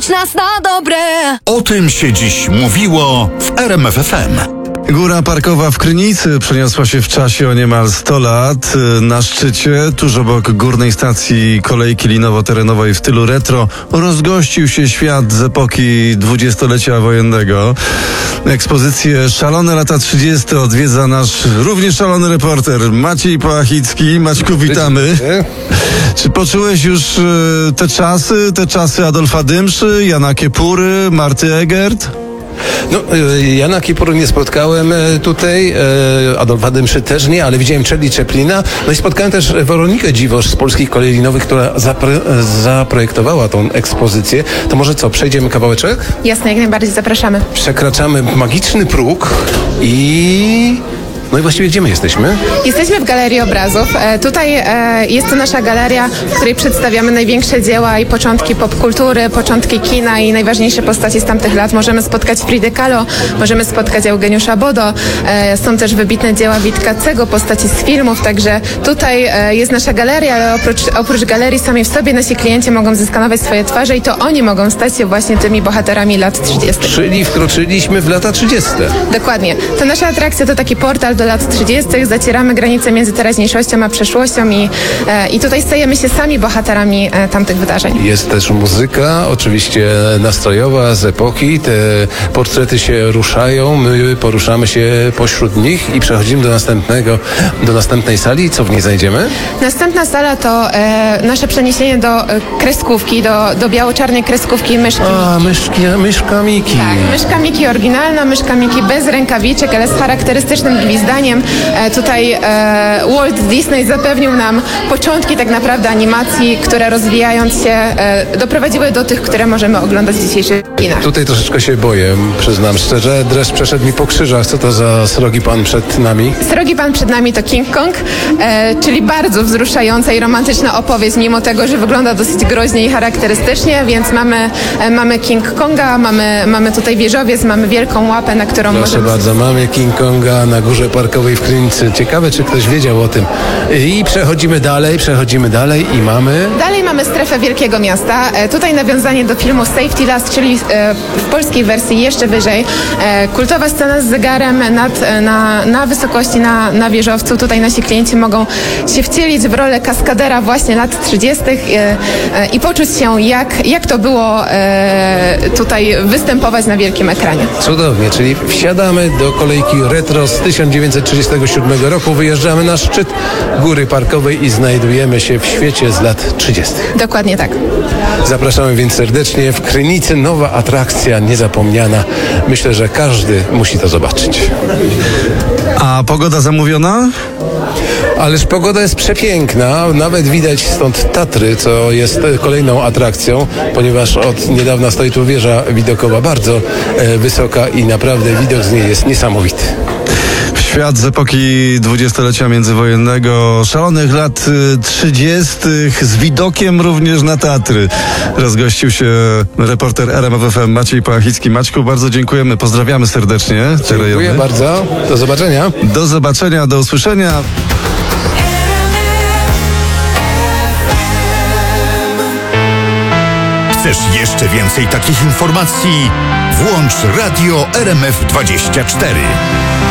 nas na dobre. O tym się dziś mówiło w RMF FM. Góra parkowa w Krynicy przeniosła się w czasie o niemal 100 lat. Na szczycie, tuż obok górnej stacji kolejki linowo-terenowej w stylu retro, rozgościł się świat z epoki dwudziestolecia wojennego. Ekspozycję Szalone lata 30. odwiedza nasz równie szalony reporter Maciej Pałachicki. Maćku, witamy. Czy poczułeś już te czasy Adolfa Dymszy, Jana Kiepury, Marty Egert? No, Jana Kiepury nie spotkałem tutaj, Adolfa Dymszy też nie, ale widziałem Charlie Chaplina. No i spotkałem też Weronikę Dziwosz z Polskich Kolei Linowych, która zaprojektowała tą ekspozycję. To może co, przejdziemy kawałeczek? Jasne, jak najbardziej, zapraszamy. Przekraczamy magiczny próg i... No i właściwie gdzie my jesteśmy? Jesteśmy w Galerii Obrazów. Tutaj jest to nasza galeria, w której przedstawiamy największe dzieła i początki popkultury, początki kina i najważniejsze postaci z tamtych lat. Możemy spotkać Fridę Kahlo, możemy spotkać Eugeniusza Bodo. Są też wybitne dzieła Witkacego, postaci z filmów, także tutaj jest nasza galeria, ale oprócz galerii samej w sobie nasi klienci mogą zeskanować swoje twarze i to oni mogą stać się właśnie tymi bohaterami lat 30. Czyli wkroczyliśmy w lata 30. Dokładnie. Ta nasza atrakcja to taki portal do lat 30. Zacieramy granice między teraźniejszością a przeszłością i tutaj stajemy się sami bohaterami tamtych wydarzeń. Jest też muzyka, oczywiście nastrojowa z epoki. Te portrety się ruszają, my poruszamy się pośród nich i przechodzimy do następnej sali. Co w niej znajdziemy? Następna sala to nasze przeniesienie do kreskówki, do biało-czarnej kreskówki myszki. Myszka Miki. Tak, myszka Miki oryginalna, myszka Miki bez rękawiczek, ale z charakterystycznym gwizdaniem. Tutaj Walt Disney zapewnił nam początki tak naprawdę animacji, które rozwijając się doprowadziły do tych, które możemy oglądać w dzisiejszych kinach. Tutaj troszeczkę się boję, przyznam szczerze. Dreszcz przeszedł mi po krzyżach. Co to za srogi pan przed nami? Srogi pan przed nami to King Kong, czyli bardzo wzruszająca i romantyczna opowieść, mimo tego, że wygląda dosyć groźnie i charakterystycznie, więc mamy King Konga, mamy tutaj wieżowiec, mamy wielką łapę, na którą Proszę możemy... bardzo, mamy King Konga na górze parkowej w Krynicy. Ciekawe, czy ktoś wiedział o tym. I przechodzimy dalej i mamy... Dalej mamy strefę Wielkiego Miasta. Tutaj nawiązanie do filmu Safety Last, czyli w polskiej wersji jeszcze wyżej. Kultowa scena z zegarem na wysokości, na wieżowcu. Tutaj nasi klienci mogą się wcielić w rolę kaskadera właśnie lat 30. I poczuć się, jak to było tutaj występować na wielkim ekranie. Cudownie, czyli wsiadamy do kolejki retro z 1937 roku, wyjeżdżamy na szczyt góry parkowej i znajdujemy się w świecie z lat 30. Dokładnie tak. Zapraszamy więc serdecznie. W Krynicy nowa atrakcja niezapomniana. Myślę, że każdy musi to zobaczyć. A pogoda zamówiona? Ależ pogoda jest przepiękna, nawet widać stąd Tatry, co jest kolejną atrakcją, ponieważ od niedawna stoi tu wieża widokowa bardzo wysoka i naprawdę widok z niej jest niesamowity. Świat z epoki dwudziestolecia międzywojennego, szalonych lat 30. z widokiem również na Tatry. Rozgościł się reporter RMF FM Maciej Pałachicki. Maćku, bardzo dziękujemy, pozdrawiamy serdecznie. Dziękuję bardzo, do zobaczenia. Do zobaczenia, do usłyszenia. Chcesz jeszcze więcej takich informacji? Włącz Radio RMF 24.